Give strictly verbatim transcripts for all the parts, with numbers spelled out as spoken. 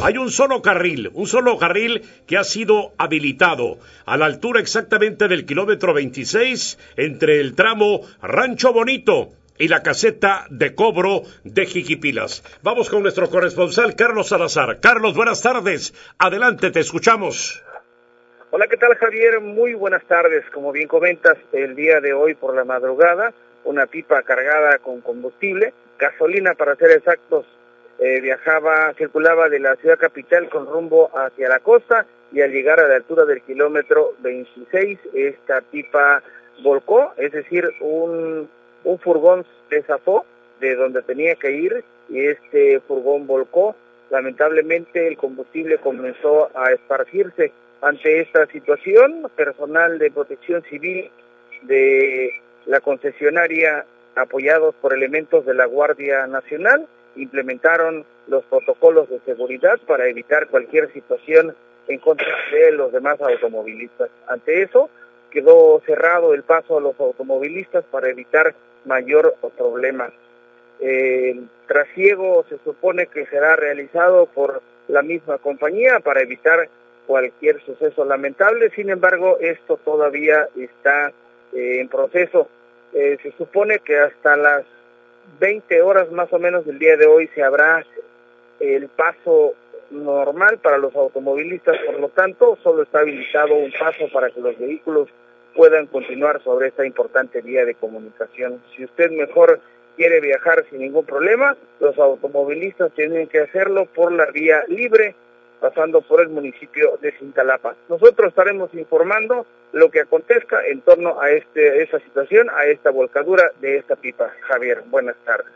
Hay un solo carril, un solo carril que ha sido habilitado a la altura exactamente del kilómetro veintiséis entre el tramo Rancho Bonito y la caseta de cobro de Jiquipilas. Vamos con nuestro corresponsal Carlos Salazar. Carlos, buenas tardes. Adelante, te escuchamos. Hola, ¿qué tal, Javier? Muy buenas tardes. Como bien comentas, el día de hoy por la madrugada, una pipa cargada con combustible, gasolina para ser exactos, eh, viajaba, circulaba de la ciudad capital con rumbo hacia la costa y al llegar a la altura del kilómetro veintiséis, esta pipa volcó, es decir, un, un furgón se zafó de donde tenía que ir y este furgón volcó. Lamentablemente el combustible comenzó a esparcirse. Ante esta situación, personal de protección civil de la concesionaria, apoyados por elementos de la Guardia Nacional, implementaron los protocolos de seguridad para evitar cualquier situación en contra de los demás automovilistas. Ante eso, quedó cerrado el paso a los automovilistas para evitar mayor problema. El trasiego se supone que será realizado por la misma compañía para evitar cualquier suceso lamentable. Sin embargo, esto todavía está eh, en proceso. Eh, se supone que hasta las veinte horas más o menos del día de hoy se habrá el paso normal para los automovilistas, por lo tanto, solo está habilitado un paso para que los vehículos puedan continuar sobre esta importante vía de comunicación. Si usted mejor quiere viajar sin ningún problema, los automovilistas tienen que hacerlo por la vía libre, pasando por el municipio de Cintalapa. Nosotros estaremos informando lo que acontezca en torno a este esta situación, a esta volcadura de esta pipa. Javier, buenas tardes.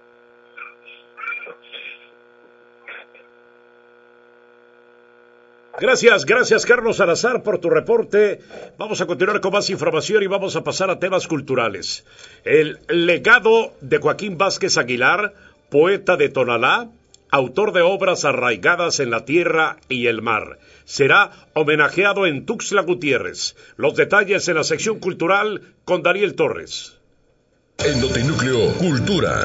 Gracias, gracias Carlos Salazar por tu reporte. Vamos a continuar con más información y vamos a pasar a temas culturales. El legado de Joaquín Vázquez Aguilar, poeta de Tonalá, autor de obras arraigadas en la tierra y el mar, será homenajeado en Tuxtla Gutiérrez. Los detalles en la sección cultural con Daniel Torres. En Notinúcleo Cultura.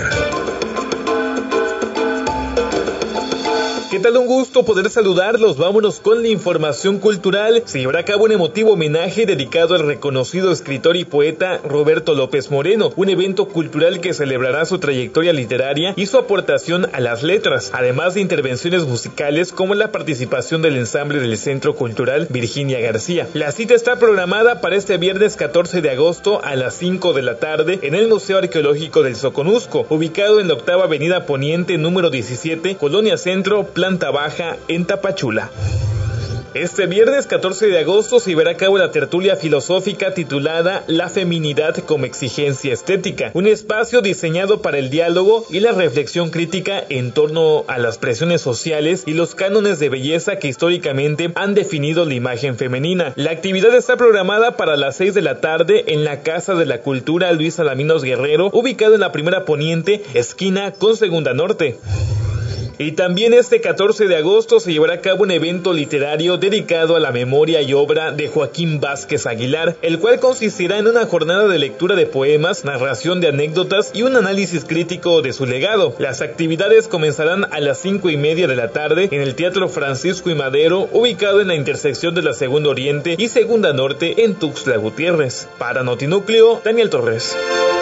¿Qué tal? Un gusto poder saludarlos. Vámonos con la información cultural. Se llevará a cabo un emotivo homenaje dedicado al reconocido escritor y poeta Roberto López Moreno, un evento cultural que celebrará su trayectoria literaria y su aportación a las letras, además de intervenciones musicales como la participación del ensamble del Centro Cultural Virginia García. La cita está programada para este viernes catorce de agosto a las cinco de la tarde en el Museo Arqueológico del Soconusco, ubicado en la octava avenida Poniente número diecisiete, Colonia Centro, planta baja, en Tapachula. Este viernes catorce de agosto se llevará a cabo la tertulia filosófica titulada La feminidad como exigencia estética, un espacio diseñado para el diálogo y la reflexión crítica en torno a las presiones sociales y los cánones de belleza que históricamente han definido la imagen femenina. La actividad está programada para las seis de la tarde en la Casa de la Cultura Luis Alaminos Guerrero, ubicado en la primera Poniente, esquina con Segunda Norte. Y también este catorce de agosto se llevará a cabo un evento literario dedicado a la memoria y obra de Joaquín Vázquez Aguilar, el cual consistirá en una jornada de lectura de poemas, narración de anécdotas y un análisis crítico de su legado. Las actividades comenzarán a las cinco y media de la tarde en el Teatro Francisco y Madero, ubicado en la intersección de la Segunda Oriente y Segunda Norte en Tuxtla Gutiérrez. Para Notinúcleo, Daniel Torres.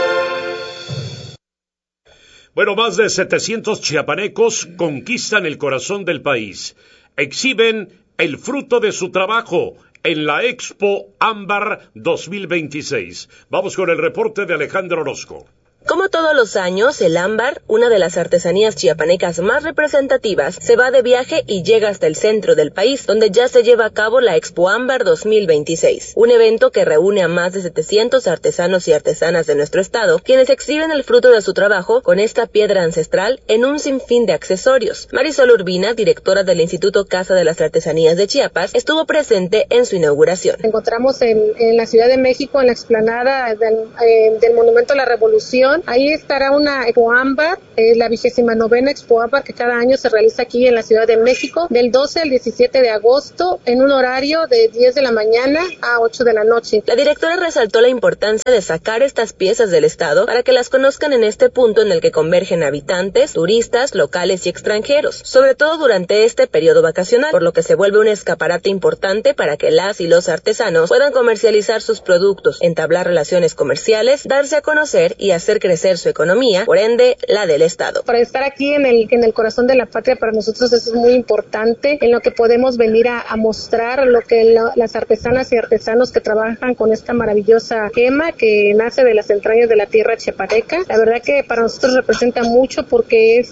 Bueno, más de setecientos chiapanecos conquistan el corazón del país. Exhiben el fruto de su trabajo en la Expo Ámbar dos mil veintiséis. Vamos con el reporte de Alejandro Orozco. Como todos los años, el ámbar, una de las artesanías chiapanecas más representativas, se va de viaje y llega hasta el centro del país, donde ya se lleva a cabo la Expo Ámbar dos mil veintiséis, un evento que reúne a más de setecientos artesanos y artesanas de nuestro estado, quienes exhiben el fruto de su trabajo con esta piedra ancestral en un sinfín de accesorios. Marisol Urbina, directora del Instituto Casa de las Artesanías de Chiapas, estuvo presente en su inauguración. Encontramos en, en la Ciudad de México, en la explanada del, eh, del Monumento a la Revolución, hay Ahí estará una Expo Ámbar, eh, la vigésima novena Expo Ámbar que cada año se realiza aquí en la Ciudad de México, del doce al diecisiete de agosto, en un horario de diez de la mañana a ocho de la noche. La directora resaltó la importancia de sacar estas piezas del estado para que las conozcan en este punto en el que convergen habitantes, turistas, locales y extranjeros, sobre todo durante este periodo vacacional, por lo que se vuelve un escaparate importante para que las y los artesanos puedan comercializar sus productos, entablar relaciones comerciales, darse a conocer y hacer crecer su economía, por ende, la del estado. Para estar aquí en el, en el corazón de la patria, para nosotros eso es muy importante, en lo que podemos venir a, a mostrar lo que la, las artesanas y artesanos que trabajan con esta maravillosa gema que nace de las entrañas de la tierra chiapaneca. La verdad que para nosotros representa mucho porque es